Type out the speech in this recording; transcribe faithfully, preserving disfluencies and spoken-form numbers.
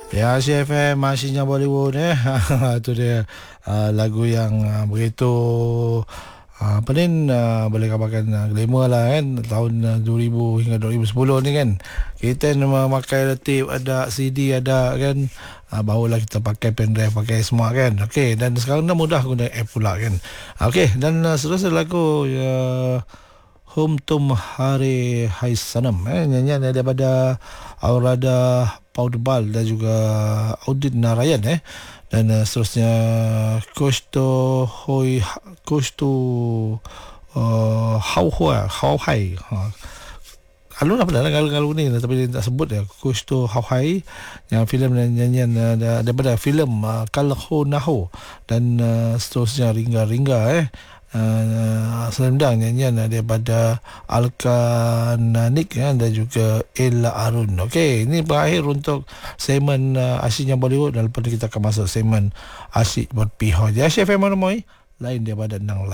Ya, C F M Asyiknya Bollywood eh. Itu dia uh, lagu yang uh, begitu uh, apa ni uh, boleh katakan uh, glamour lah kan, tahun uh, dua ribu hingga dua ribu sepuluh ni kan. Kita memakai tape, ada C D, ada kan. Uh, barulah kita pakai pendrive, pakai semua kan. Okey, dan sekarang dah mudah guna app pula kan. Okey, dan uh, seterusnya lagu uh, Hum Tum Hari Hai Sanam eh, nyanyian daripada Aurada Paudbal dan juga Audit Narayan eh, dan uh, seterusnya Kushto Hoi Kushto uh, Hau Hua Hau Hai ha. Alun apa dah galau-galau ni tapi dia tak sebut ya. Kushto Hau Hai yang filem dan nyanyian uh, daripada filem uh, Kalho Naho, dan uh, seterusnya Ringga Ringga eh Uh, selendang nyanyian daripada Alka Nanik ya, dan juga Ella Arun. Okey, ini berakhir untuk segmen uh, Asyiknya Bollywood, dan lepas tu kita akan masuk segmen Asyik Berpihak. Jadi Asyik F M Monomoy lain daripada Nang Lain.